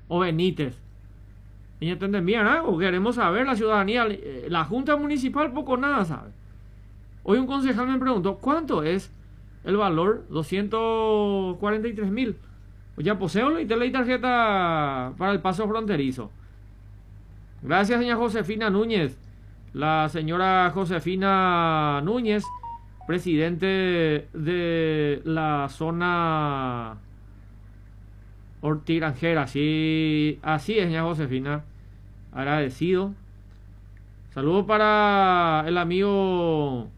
o Benítez. ¿Y entienden bien algo? Queremos saber la ciudadanía. La Junta Municipal poco o nada sabe. Hoy un concejal me preguntó, ¿cuánto es el valor? 243.000. Pues ya poseo y te leí tarjeta para el paso fronterizo. Gracias, señora Josefina Núñez. La señora Josefina Núñez, presidente de la zona hortigranjera. Así es, señora Josefina. Agradecido. Saludos para el amigo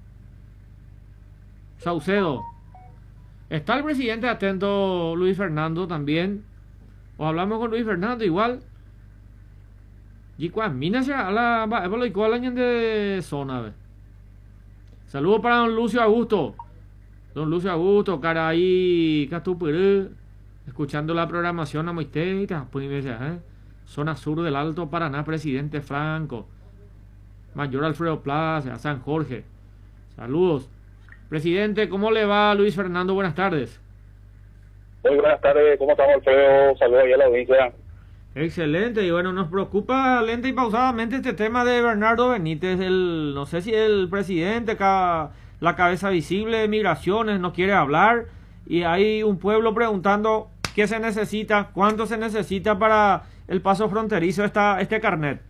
Saucedo. Está el presidente atento, Luis Fernando, también. O hablamos con Luis Fernando igual. Y cuando a la año de zona. Saludos para don Lucio Augusto. Don Lucio Augusto, Caraí, Catupurú. Escuchando la programación a Moiteita. Zona sur del Alto Paraná, presidente Franco. Mayor Alfredo Plaza, San Jorge. Saludos. Presidente, ¿cómo le va, Luis Fernando? Buenas tardes. Muy buenas tardes, ¿cómo estamos, Alfredo? Saludos ahí a la audiencia. Excelente, y bueno, nos preocupa lenta y pausadamente este tema de Bernardo Benítez, no sé si el presidente, la cabeza visible de migraciones, no quiere hablar, y hay un pueblo preguntando qué se necesita, cuánto se necesita para el paso fronterizo, este carnet.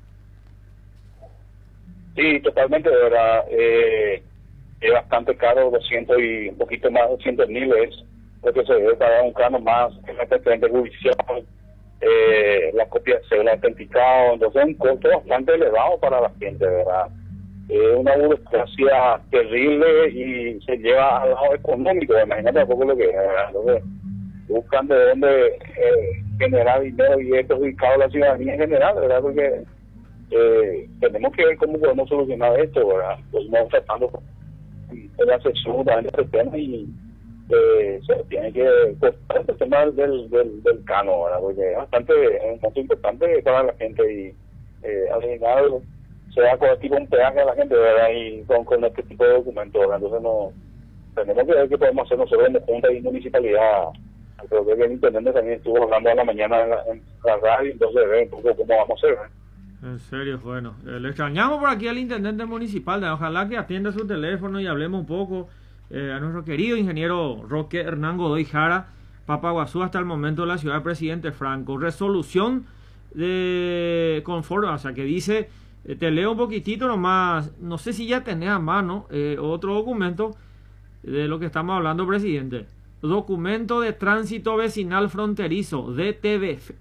Sí, totalmente, de verdad, es bastante caro, 200 y un poquito más, 200.000 es lo que se debe pagar un canon más, el antecedente judicial, la copia de cédula autenticado, entonces es un costo bastante elevado para la gente, ¿verdad? Es una burocracia terrible y se lleva al lado económico, imagínate un poco lo que es, ¿verdad? Entonces buscan de dónde generar dinero y es perjudicado a la ciudadanía en general, ¿verdad? Porque tenemos que ver cómo podemos solucionar esto, ¿verdad? Pues estamos tratando el asesor de este tema y se tiene que cortar el tema del cano, ¿verdad? Porque es un punto importante para la gente y al final se da con tipo un peaje a la gente, ¿verdad? Y con este tipo de documentos, ¿verdad? Entonces no tenemos que ver qué podemos hacer nosotros en Junta y Municipalidad. Creo que el intendente también estuvo hablando a la mañana en la radio, entonces ver un poco cómo vamos a hacer, ¿verdad? En serio, bueno, le extrañamos por aquí al intendente municipal, ojalá que atienda su teléfono y hablemos un poco a nuestro querido ingeniero Roque Hernán Godoy Jara, Papaguazú, hasta el momento de la ciudad del presidente Franco. Resolución de conforme, o sea, que dice, te leo un poquitito nomás, no sé si ya tenés a mano otro documento de lo que estamos hablando, presidente. Documento de tránsito vecinal fronterizo, DTVF.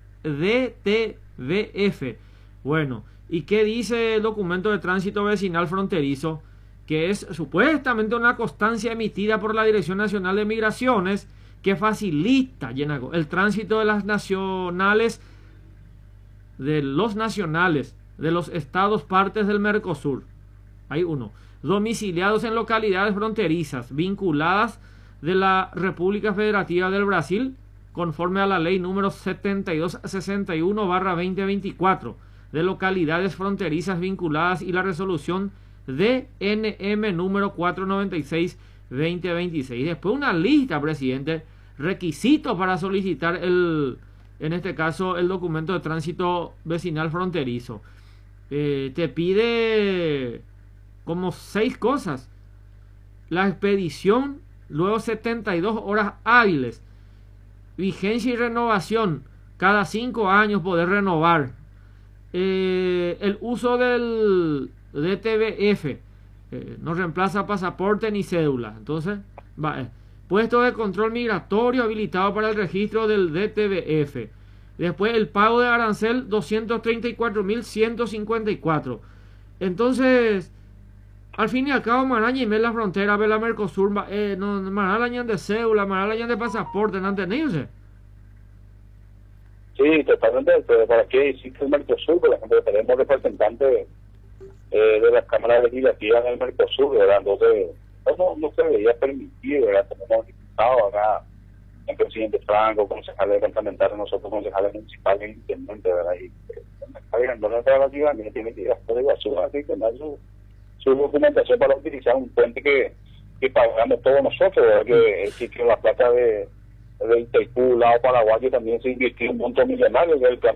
Bueno, ¿y qué dice el documento de tránsito vecinal fronterizo? Que es supuestamente una constancia emitida por la Dirección Nacional de Migraciones que facilita el tránsito de los nacionales de los estados partes del Mercosur. Hay uno. Domiciliados en localidades fronterizas vinculadas de la República Federativa del Brasil, conforme a la ley número 7261/2024 de localidades fronterizas vinculadas y la resolución DNM número 496/2026. Después una lista, presidente, requisitos para solicitar en este caso el documento de tránsito vecinal fronterizo. Te pide como 6 cosas. La expedición, luego 72 horas hábiles, vigencia y renovación, cada 5 años poder renovar. El uso del DTVF no reemplaza pasaporte ni cédula. Entonces, puesto de control migratorio habilitado para el registro del DTVF. Después el pago de arancel 234.154. Entonces, al fin y al cabo, Maraña y la frontera, ve la Mercosur, no, Maraña de cédula, Maraña de pasaporte, ¿no entendéis? Sí, totalmente, pero ¿para qué existe el Mercosur? Por ejemplo, tenemos representantes de las cámaras legislativas en el Mercosur, ¿verdad? Entonces, no se debería permitir, ¿verdad? Tenemos diputados acá, el presidente Franco, concejales departamentales, nosotros concejales municipales, intendentes, ¿verdad? Y entonces toda la ciudadanía tiene que ir a de basura, así que tener su documentación para utilizar un puente que pagamos todos nosotros, ¿verdad? Que la plata de Itaipú, lado paraguayo, también se invirtió un monto millonario, que el